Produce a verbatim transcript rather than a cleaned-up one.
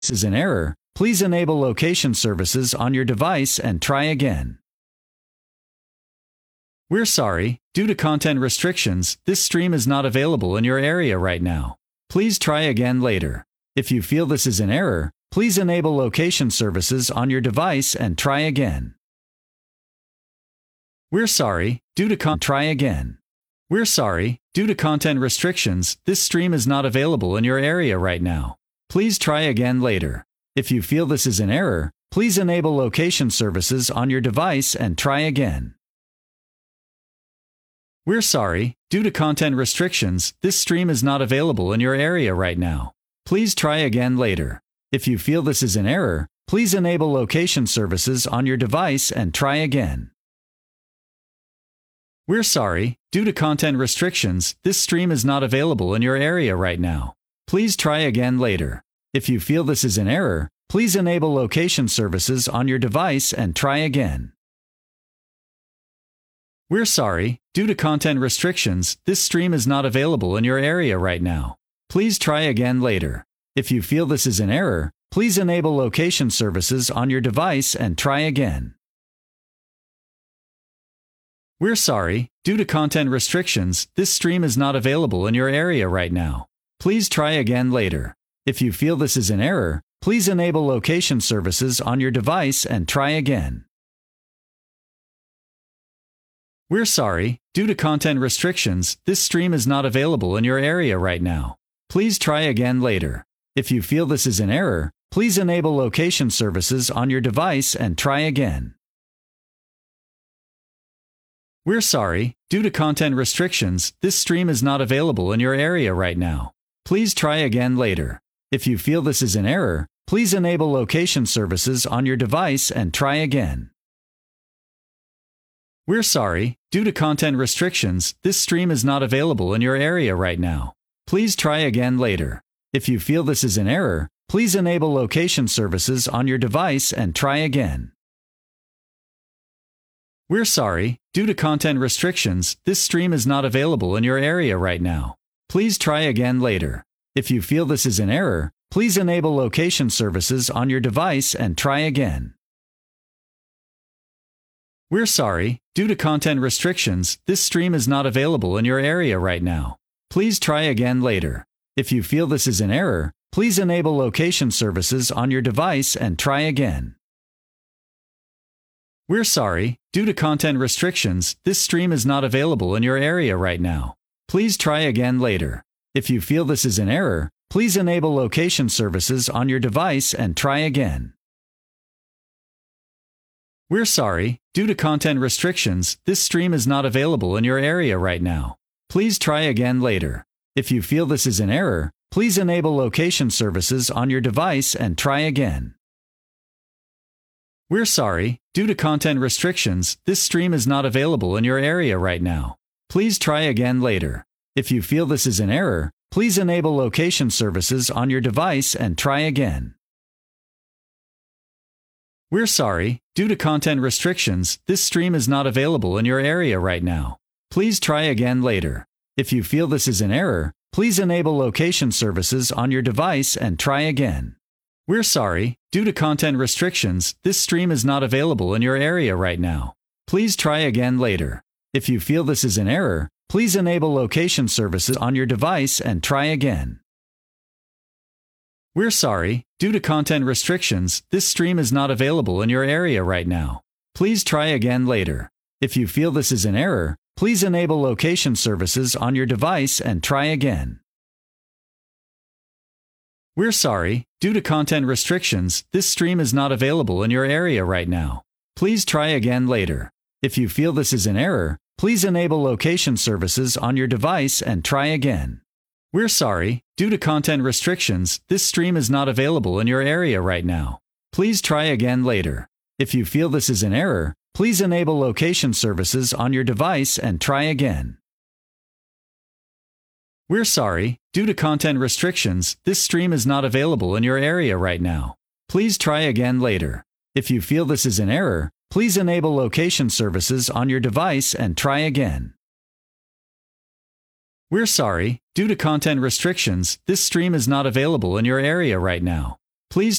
This is an error. Please enable location services on your device and try again. We're sorry, due to content restrictions, this stream is not available in your area right now. Please try again later. If you feel this is an error, please enable location services on your device and try again. We're sorry, due to con- try again. We're sorry, due to content restrictions, this stream is not available in your area right now. Please try again later. If you feel this is an error, please enable location services on your device and try again. We're sorry, due to content restrictions, this stream is not available in your area right now. Please try again later. If you feel this is an error, please enable location services on your device and try again. We're sorry, due to content restrictions, this stream is not available in your area right now. Please try again later. If you feel this is an error, please enable location services on your device and try again. We're sorry, due to content restrictions, this stream is not available in your area right now. Please try again later. If you feel this is an error, please enable location services on your device and try again. We're sorry, due to content restrictions, this stream is not available in your area right now. Please try again later. If you feel this is an error, please enable location services on your device and try again. We're sorry, due to content restrictions, this stream is not available in your area right now. Please try again later. If you feel this is an error, please enable location services on your device and try again. We're sorry, due to content restrictions, this stream is not available in your area right now. Please try again later. If you feel this is an error, please enable location services on your device and try again. We're sorry, due to content restrictions, this stream is not available in your area right now. Please try again later. If you feel this is an error, please enable location services on your device and try again. We're sorry, due to content restrictions, this stream is not available in your area right now. Please try again later. If you feel this is an error, please enable location services on your device and try again. We're sorry, due to content restrictions, this stream is not available in your area right now. Please try again later. If you feel this is an error, please enable location services on your device and try again. We're sorry, due to content restrictions, this stream is not available in your area right now. Please try again later. If you feel this is an error, please enable location services on your device and try again. We're sorry, due to content restrictions, this stream is not available in your area right now. Please try again later. If you feel this is an error, please enable location services on your device and try again. We're sorry, due to content restrictions, this stream is not available in your area right now. Please try again later. If you feel this is an error, please enable location services on your device and try again. We're sorry, due to content restrictions, this stream is not available in your area right now. Please try again later. If you feel this is an error, please enable location services on your device and try again. We're sorry, due to content restrictions, this stream is not available in your area right now. Please try again later. If you feel this is an error, please enable location services on your device and try again. We're sorry, due to content restrictions, this stream is not available in your area right now. Please try again later. If you feel this is an error, please enable location services on your device and try again. We're sorry, due to content restrictions, this stream is not available in your area right now. Please try again later. If you feel this is an error, please enable location services on your device and try again. We're sorry, due to content restrictions, this stream is not available in your area right now. Please try again later. If you feel this is an error, please enable location services on your device and try again. We're sorry, due to content restrictions, this stream is not available in your area right now. Please try again later. If you feel this is an error, please enable location services on your device and try again. We're sorry, due to content restrictions, this stream is not available in your area right now. Please